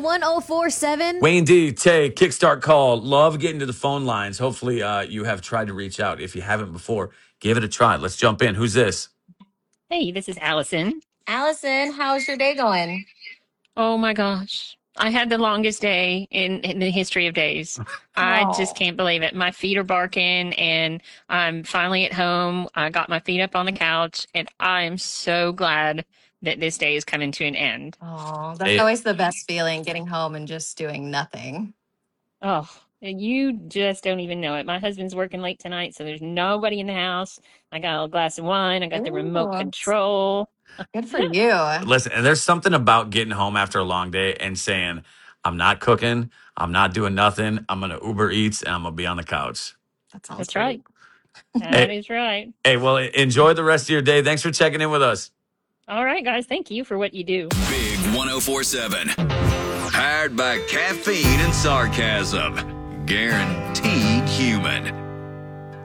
1047. Wayne D, Tay, Kickstart Call. Love getting to the phone lines. Hopefully you have tried to reach out. If you haven't before, give it a try. Let's jump in. Who's this? Hey, this is Allison. Allison, how's your day going? Oh my gosh. I had the longest day in the history of days. I just Oh, can't believe it. My feet are barking and I'm finally at home. I got my feet up on the couch and I am so glad that this day is coming to an end. oh, that's Hey, always the best feeling, getting home and just doing nothing. Oh, and you just don't even know it. My husband's working late tonight, so there's nobody in the house. I got a glass of wine. I got the remote Ooh, control. good for you. listen, and there's something about getting home after a long day and saying, I'm not cooking, I'm not doing nothing, I'm going to Uber Eats, and I'm going to be on the couch. That sounds That's great. right. That Hey, is right. well, enjoy the rest of your day. Thanks for checking in with us. All right, guys. Thank you for what you do. Big 1047. Powered by caffeine and sarcasm. Guaranteed human.